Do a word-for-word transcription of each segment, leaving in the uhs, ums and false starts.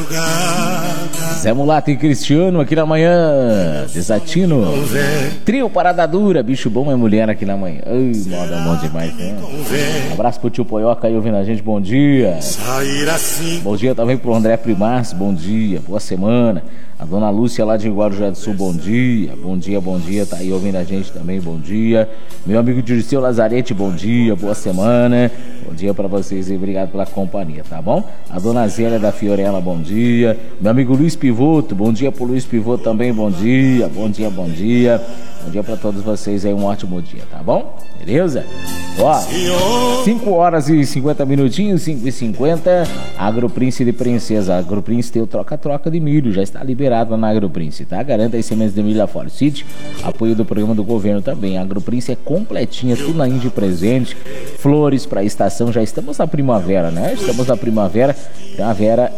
Zé Mulato e Cristiano aqui na manhã. Desatino. Trio Parada Dura. Bicho bom é mulher aqui na manhã. Ai, moda bom demais, né? Um abraço pro tio Poioca aí ouvindo a gente. Bom dia. Bom dia também pro André Primas. Bom dia. Boa semana. A dona Lúcia lá de Guarujá do Sul, bom dia, bom dia, bom dia, tá aí ouvindo a gente também, bom dia. Meu amigo Dirceu Lazarete, bom dia, boa semana, bom dia pra vocês e obrigado pela companhia, tá bom? A dona Zélia da Fiorella, bom dia. Meu amigo Luiz Pivoto, bom dia pro Luiz Pivoto também, bom dia, bom dia, bom dia. Bom dia pra todos vocês aí, um ótimo dia, tá bom? Beleza? Ó, cinco horas e cinquenta minutinhos, cinco e cinquenta, Agroprince de Princesa. Agroprince tem o troca-troca de milho, já está liberado na Agroprince, tá? Garanta as sementes de milho da Forest City, apoio do programa do governo também. A Agroprince é completinha, tudo na de presente, flores para a estação, já estamos na primavera, né? Estamos na primavera, primavera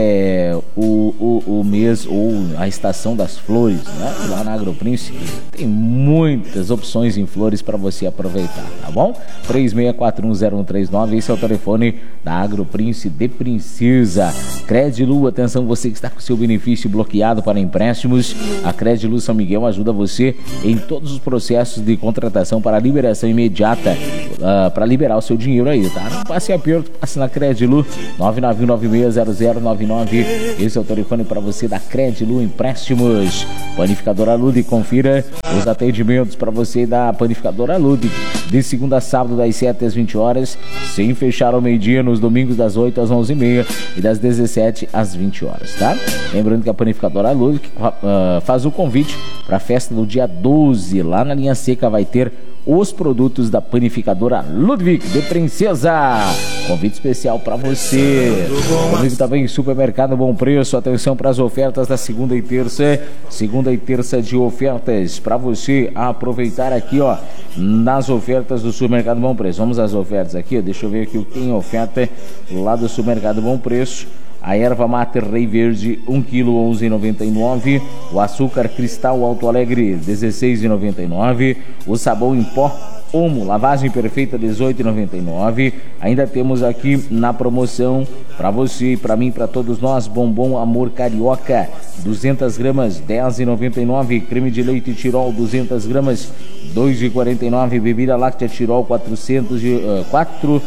é o, o, o mês ou a estação das flores, né? Lá na Agroprince tem muitas opções em flores para você aproveitar, tá bom? três seis quatro um zero um três nove, esse é o telefone da Agroprince de Princesa. Credilu, atenção você que está com seu benefício bloqueado para empréstimos, a Credilu São Miguel ajuda você em todos os processos de contratação para liberação imediata, uh, para liberar o seu dinheiro aí, tá? Não passe aperto, passe na Credilu, nove nove nove seis zero zero nove nove, esse é o telefone para você da Credilu Empréstimos. Panificadora Lude, confira os atendimentos para você da Panificadora Lude, de segunda a sábado das sete às vinte horas, sem fechar ao meio-dia, nos domingos das oito às onze e meia e das dezessete às vinte horas, tá? Lembrando que a Panificadora Ludwig uh, faz o convite para a festa do dia doze, lá na linha seca vai ter os produtos da Panificadora Ludwig de Princesa. Convite especial para você. Comigo também Supermercado Bom Preço. Atenção para as ofertas da segunda e terça. Segunda e terça de ofertas para você aproveitar aqui, ó, nas ofertas do Supermercado Bom Preço. Vamos às ofertas aqui, ó. Deixa eu ver aqui o que tem oferta lá do Supermercado Bom Preço. A erva mate Rei Verde, um quilo, onze reais e noventa e nove centavos. O açúcar Cristal Alto Alegre, dezesseis reais e noventa e nove centavos. O sabão em pó Omo, lavagem perfeita, dezoito reais e noventa e nove centavos. Ainda temos aqui na promoção, para você, para mim, para todos nós, bombom Amor Carioca, duzentas gramas, dez reais e noventa e nove centavos. Creme de leite Tirol, duzentas gramas, dois reais e quarenta e nove centavos. Bebida láctea Tirol, quatrocentos e quatro,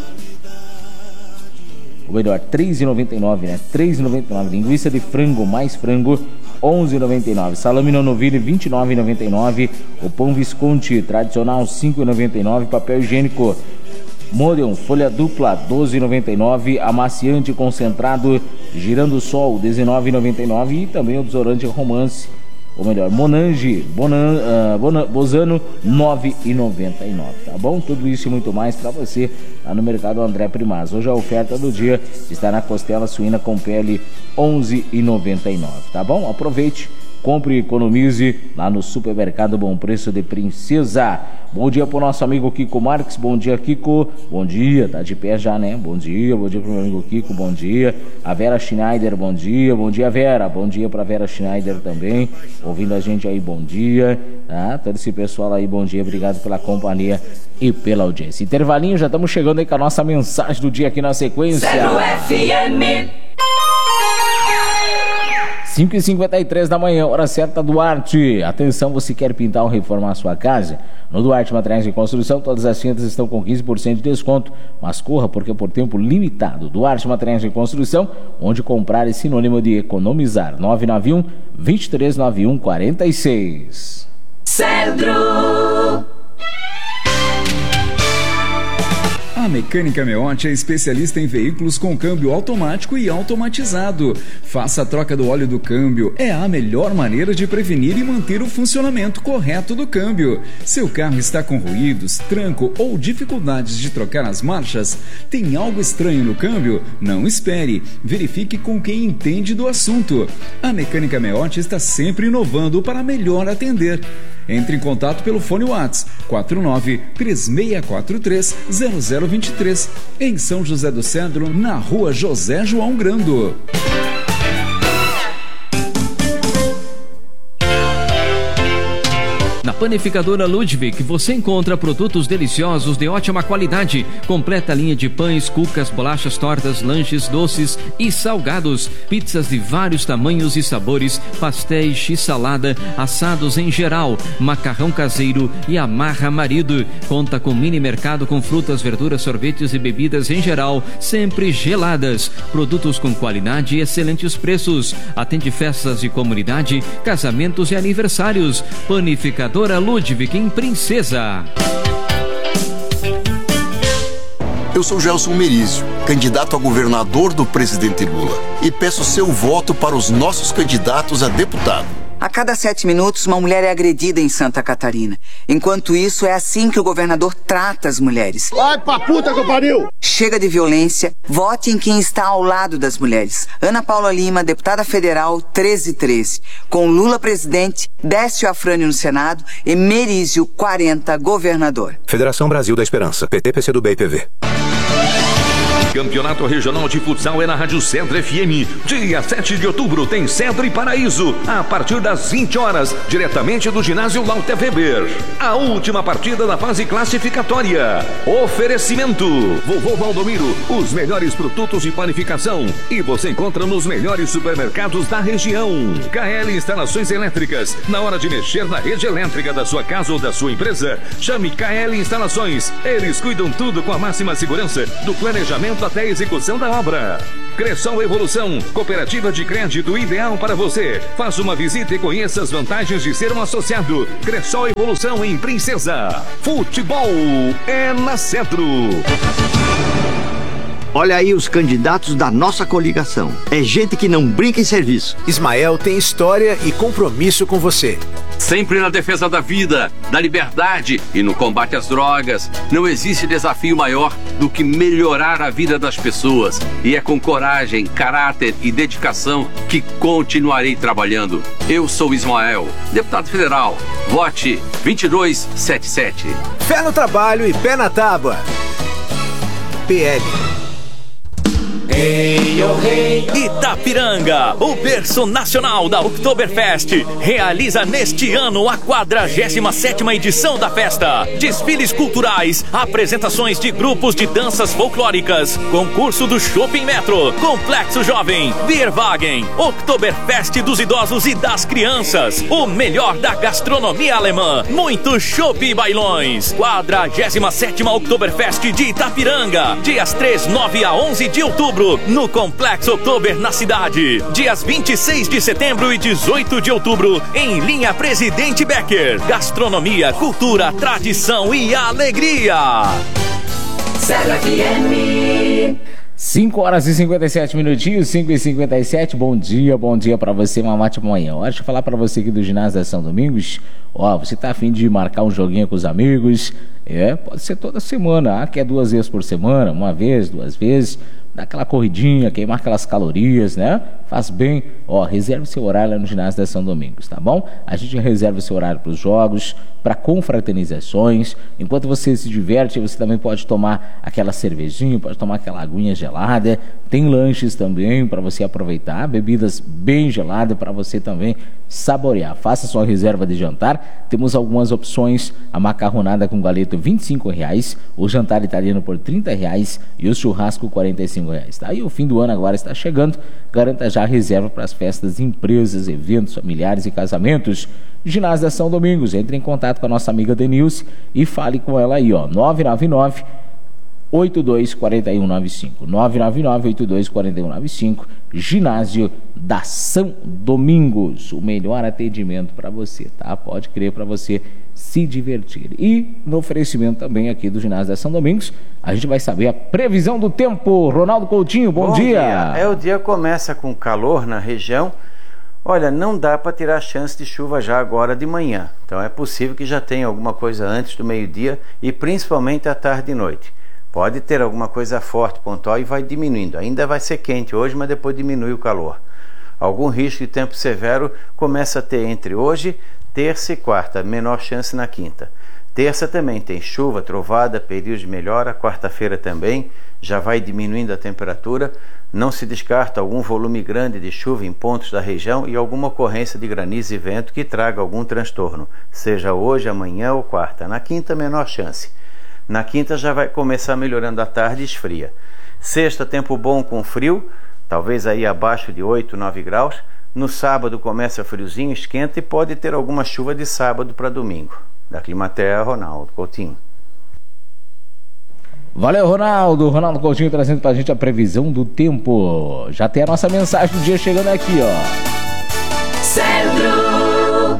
ou melhor, três reais e noventa e nove centavos, né? três reais e noventa e nove centavos. Linguiça de frango mais frango, onze reais e noventa e nove centavos. Salame Nonoville, vinte e nove reais e noventa e nove centavos. O pão Visconti tradicional, cinco reais e noventa e nove centavos. Papel higiênico Modern folha dupla, doze reais e noventa e nove centavos. Amaciante concentrado Girando Sol, dezenove reais e noventa e nove centavos. E também o desodorante Romance, ou melhor, Monange Bonan, uh, Bonan, Bozano, nove reais e noventa e nove centavos, tá bom? Tudo isso e muito mais para você lá no Mercado André Primaz. Hoje a oferta do dia está na costela suína com pele, onze reais e noventa e nove centavos, tá bom? Aproveite, compre e economize lá no Supermercado Bom Preço de Princesa. Bom dia pro nosso amigo Kiko Marques, bom dia Kiko, bom dia, tá de pé já, né? Bom dia, bom dia pro meu amigo Kiko, bom dia. A Vera Schneider, bom dia, bom dia Vera, bom dia pra Vera Schneider também, ouvindo a gente aí, bom dia, tá? Todo esse pessoal aí, bom dia, obrigado pela companhia e pela audiência. Intervalinho, já estamos chegando aí com a nossa mensagem do dia aqui na sequência. Zero F M. cinco e cinquenta e três da manhã, hora certa, Duarte. Atenção, você quer pintar ou reformar a sua casa? No Duarte Materiais de Construção, todas as tintas estão com quinze por cento de desconto, mas corra porque é por tempo limitado. Duarte Materiais de Construção, onde comprar é sinônimo de economizar. nove nove um, dois três nove um, quatro seis. Centro. A Mecânica Meotti é especialista em veículos com câmbio automático e automatizado. Faça a troca do óleo do câmbio. É a melhor maneira de prevenir e manter o funcionamento correto do câmbio. Seu carro está com ruídos, tranco ou dificuldades de trocar as marchas? Tem algo estranho no câmbio? Não espere. Verifique com quem entende do assunto. A Mecânica Meotti está sempre inovando para melhor atender. Entre em contato pelo fone WhatsApp quatro nove três seis quatro três zero zero dois três, em São José do Cedro, na rua José João Grando. Na Panificadora Ludwig, você encontra produtos deliciosos de ótima qualidade. Completa linha de pães, cucas, bolachas, tortas, lanches, doces e salgados. Pizzas de vários tamanhos e sabores, pastéis e salada, assados em geral, macarrão caseiro e amarra marido. Conta com mini mercado com frutas, verduras, sorvetes e bebidas em geral, sempre geladas. Produtos com qualidade e excelentes preços. Atende festas de comunidade, casamentos e aniversários. Panificadora Ludwig em Princesa. Eu sou Gelson Merizio, candidato a governador do presidente Lula, e peço seu voto para os nossos candidatos a deputado. A cada sete minutos, uma mulher é agredida em Santa Catarina. Enquanto isso, é assim que o governador trata as mulheres. Vai pra puta que eu pariu! Chega de violência, vote em quem está ao lado das mulheres. Ana Paula Lima, deputada federal, treze treze. Com Lula presidente, Décio Afrânio no Senado e Merizio, quarenta, governador. Federação Brasil da Esperança, P T, P C do B e P V. Campeonato Regional de Futsal é na Rádio Cedro F M. Dia sete de outubro tem Cedro e Paraíso, a partir das vinte horas, diretamente do ginásio Lauter Weber. A última partida da fase classificatória. Oferecimento: Vovô Valdomiro, os melhores produtos de panificação. E você encontra nos melhores supermercados da região. K L Instalações Elétricas. Na hora de mexer na rede elétrica da sua casa ou da sua empresa, chame K L Instalações. Eles cuidam tudo com a máxima segurança, do planejamento até a execução da obra. Cressol Evolução, cooperativa de crédito ideal para você. Faça uma visita e conheça as vantagens de ser um associado. Cressol Evolução em Princesa. Futebol é na Cedro. Olha aí os candidatos da nossa coligação. É gente que não brinca em serviço. Ismael tem história e compromisso com você. Sempre na defesa da vida, da liberdade e no combate às drogas. Não existe desafio maior do que melhorar a vida das pessoas. E é com coragem, caráter e dedicação que continuarei trabalhando. Eu sou Ismael, deputado federal. Vote vinte e dois setenta e sete. Fé no trabalho e pé na tábua. P L. Hey, oh, hey, oh. Itapiranga, o berço nacional da Oktoberfest, realiza neste ano a quadragésima sétima edição da festa. Desfiles culturais, apresentações de grupos de danças folclóricas, concurso do Shopping Metro, Complexo Jovem, Bierwagen, Oktoberfest dos idosos e das crianças, o melhor da gastronomia alemã, muito chopp e bailões. quadragésima sétima Oktoberfest de Itapiranga, dias três, nove a onze de outubro, no Complexo Oktober na cidade. Dias vinte e seis de setembro e dezoito de outubro, em linha Presidente Becker. Gastronomia, cultura, tradição e alegria. Cedro F M. cinco horas e cinquenta e sete minutinhos, cinco e cinquenta e sete. Bom dia, bom dia pra você, uma ótima manhã. Hora de falar pra você aqui do ginásio da São Domingos. Ó, você tá afim de marcar um joguinho com os amigos? É, pode ser toda semana. Ah, quer duas vezes por semana, uma vez, duas vezes. Dá aquela corridinha, queimar aquelas calorias, né? Faz bem. Ó, reserve seu horário lá no ginásio da São Domingos, tá bom? A gente reserva seu horário para os jogos, para confraternizações. Enquanto você se diverte, você também pode tomar aquela cervejinha, pode tomar aquela aguinha gelada. Tem lanches também para você aproveitar, bebidas bem geladas para você também saborear. Faça sua reserva de jantar. Temos algumas opções: a macarronada com galeto vinte e cinco reais, o jantar italiano por trinta reais e o churrasco quarenta e cinco reais. Tá? E o fim do ano agora está chegando. Garanta já a reserva para as festas de empresas, eventos familiares e casamentos. Ginásio da São Domingos. Entre em contato com a nossa amiga Denilce e fale com ela aí, ó, nove nove nove, oito dois quatro um nove cinco, nove nove nove, oito dois quatro um nove cinco. Ginásio da São Domingos, o melhor atendimento para você, tá? Pode crer, para você se divertir. E no oferecimento também aqui do Ginásio da São Domingos, a gente vai saber a previsão do tempo. Ronaldo Coutinho, bom, bom dia. dia. É, o dia começa com calor na região. Olha, não dá para tirar chance de chuva já agora de manhã. Então é possível que já tenha alguma coisa antes do meio-dia e principalmente à tarde e noite. Pode ter alguma coisa forte, pontual, e vai diminuindo. Ainda vai ser quente hoje, mas depois diminui o calor. Algum risco de tempo severo começa a ter entre hoje, terça e quarta, menor chance na quinta. Terça também tem chuva, trovada, período de melhora. Quarta-feira também, já vai diminuindo a temperatura. Não se descarta algum volume grande de chuva em pontos da região e alguma ocorrência de granizo e vento que traga algum transtorno, seja hoje, amanhã ou quarta. Na quinta, menor chance. Na quinta já vai começar melhorando à tarde e esfria. Sexta, tempo bom com frio, talvez aí abaixo de oito, nove graus. No sábado começa friozinho, esquenta e pode ter alguma chuva de sábado para domingo. Da Climaterra, Ronaldo Coutinho. Valeu, Ronaldo. Ronaldo Coutinho trazendo pra gente a previsão do tempo. Já tem a nossa mensagem do dia chegando aqui, ó. Centro.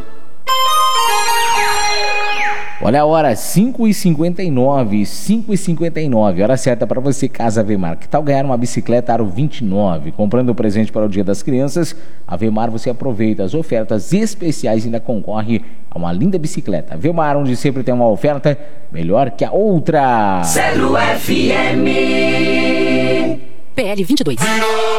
Olha a hora, cinco e cinquenta e nove, cinco e cinquenta e nove, hora certa para você, Casa Vemar. Que tal ganhar uma bicicleta Aro vinte e nove? Comprando o presente para o Dia das Crianças, a Vemar você aproveita as ofertas especiais e ainda concorre a uma linda bicicleta. Vemar, onde sempre tem uma oferta melhor que a outra. Zero F M. P L vinte e dois.